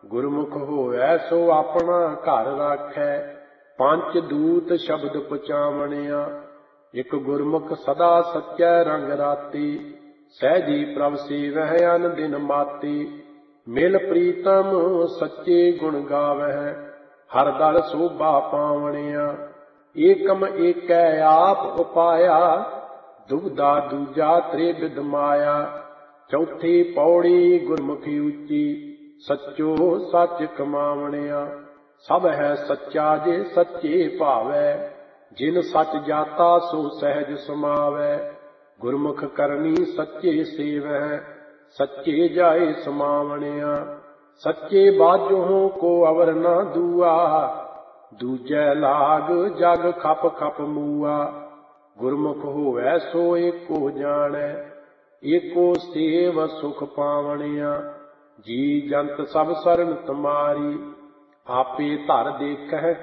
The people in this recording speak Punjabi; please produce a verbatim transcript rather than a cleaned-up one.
ਗੁਰਮੁਖ ਹੋਵੈ ਸੋ ਆਪਣਾ ਘਰ ਰਾਖੈ, ਪੰਚ ਦੂਤ ਸ਼ਬਦ ਪਹੁੰਚਾਵਣਿਆ। ਇਕ ਗੁਰਮੁਖ ਸਦਾ ਸੱਚੈ ਰੰਗ ਰਾਤੀ, ਸਹਿਜੀ ਪ੍ਰਭ ਸੇਵਹਿ ਅਨ ਦਿਨ ਮਾਤੀ। ਮਿਲ ਪ੍ਰੀਤਮ ਸੱਚੇ ਗੁਣ ਗਾਵਹਿ, ਹਰ ਦਲ ਸੋਭਾ ਪਾਵਣਿਆ। ਏਕਮ ਏਕੈ ਆਪ ਉਪਾਇਆ, ਦੁਬਦਾ ਦੂਜਾ ਤ੍ਰਿਵਿਧ ਮਾਇਆ। ਚੌਥੀ ਪੌੜੀ ਗੁਰਮੁਖੀ ਉੱਚੀ, ਸੱਚੋ ਸੱਚ ਕਮਾਵਣਿਆ। ਸਭ ਹੈ ਸੱਚਾ ਜੇ ਸੱਚੇ ਭਾਵੈ, ਜਿਨ ਸੱਚ ਜਾਤਾ ਸੋ ਸਹਿਜ ਸਮਾਵੈ। ਗੁਰਮੁਖ ਕਰਨੀ ਸੱਚੇ ਸੇਵਹਿ, ਸੱਚੇ ਜਾਏ ਸਮਾਵਣਿਆ। ਸੱਚੇ ਬਾਝੋਂ ਕੋ ਅਵਰ ਨਾ ਦੂਆ, ਦੂਜੈ ਲਾਗ ਜਗ ਖਪ ਖਪ ਮੂਆ। ਗੁਰਮੁਖ ਹੋਵੈ ਸੋ ਏਕੋ ਜਾਣੈ, ਏਕੋ ਸੇਵ ਸੁਖ ਪਾਵਣਿਆ। ਜੀ ਜੰਤ ਸਭ ਸਰਨ ਤੁਮਾਰੀ, ਆਪੇ ਧਰ ਦੇਖਹਿ